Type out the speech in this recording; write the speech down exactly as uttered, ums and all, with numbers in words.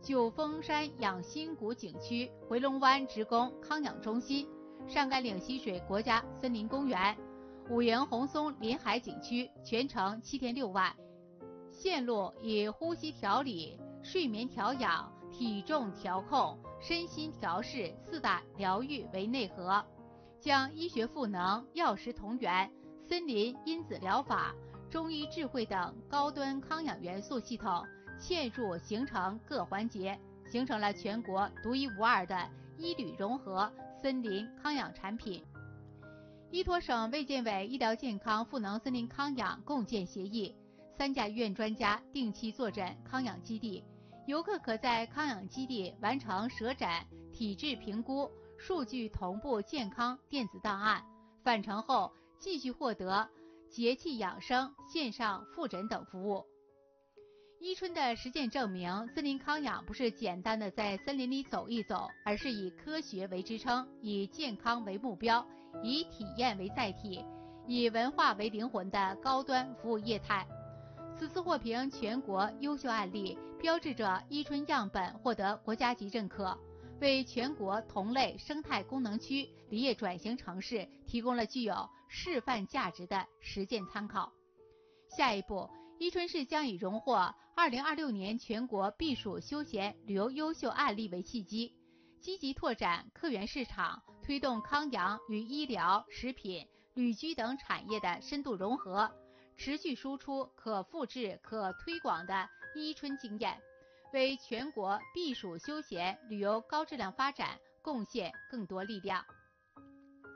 九峰山养心谷景区、回龙湾职工康养中心、上甘岭溪水国家森林公园、五营红松临海景区全程七天六晚。线路以呼吸调理、睡眠调养、体重调控、身心调试四大疗愈为内核，将医学赋能、药食同源、森林因子疗法、中医智慧等高端康养元素系统嵌入形成各环节，形成了全国独一无二的医旅融合森林康养产品。依托省卫健委医疗健康赋能森林康养共建协议，三甲医院专家定期坐诊康养基地，游客可在康养基地完成舌诊、体质评估、数据同步健康电子档案，返程后继续获得节气养生、线上复诊等服务。伊春的实践证明，森林康养不是简单的在森林里走一走，而是以科学为支撑，以健康为目标，以体验为载体，以文化为灵魂的高端服务业态。此次获评全国优秀案例，标志着伊春样本获得国家级认可，为全国同类生态功能区林业转型城市提供了具有示范价值的实践参考。下一步，伊春市将以荣获二零二六年全国避暑休闲旅游优秀案例为契机，积极拓展客源市场，推动康养与医疗、食品、旅居等产业的深度融合，持续输出可复制、可推广的伊春经验，为全国避暑休闲旅游高质量发展贡献更多力量。